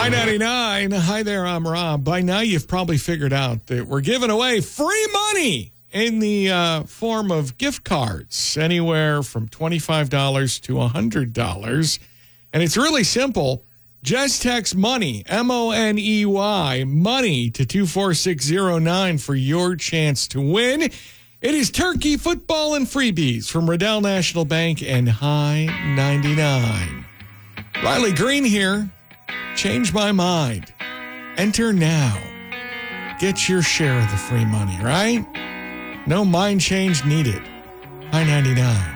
High 99. Hi there, I'm Rob. By now, you've probably figured out that we're giving away free money in the form of gift cards, anywhere from $25 to $100. And it's really simple. Just text money, M-O-N-E-Y, money to 24609 for your chance to win. It is turkey, football, and freebies from Riddell National Bank and High 99. Riley Green here. Change my mind. Enter now. Get your share of the free money, right? No mind change needed. High 99.